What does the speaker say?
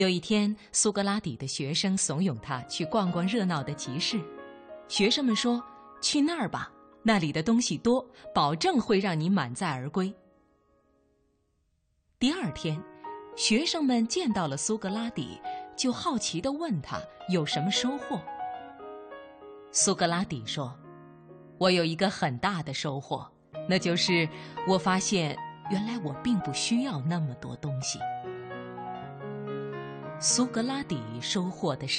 有一天，苏格拉底的学生怂恿他去逛逛热闹的集市。学生们说：“去那儿吧，那里的东西多，保证会让你满载而归。”第二天，学生们见到了苏格拉底，就好奇地问他有什么收获。苏格拉底说：“我有一个很大的收获，那就是我发现原来我并不需要那么多东西。”苏格拉底收获的是